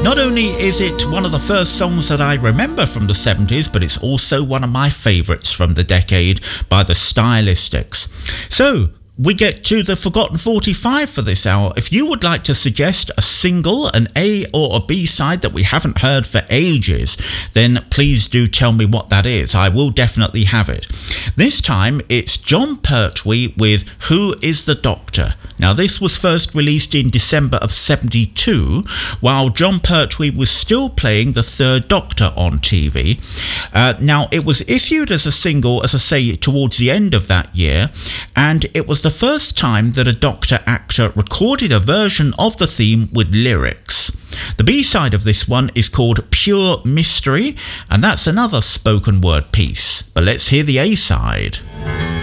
Not only is it one of the first songs that I remember from the 70s, but it's also one of my favourites from the decade by the Stylistics. So, we get to the Forgotten 45 for this hour. If you would like to suggest a single, an A or a B side that we haven't heard for ages, then please do tell me what that is. I will definitely have it. This time it's Jon Pertwee with Who is the Doctor? Now this was first released in December of 72, while Jon Pertwee was still playing the Third Doctor on TV. Now it was issued as a single, as I say, towards the end of that year, and it was the first time that a Doctor actor recorded a version of the theme with lyrics. The B-side of this one is called Pure Mystery, and that's another spoken word piece. But let's hear the A-side.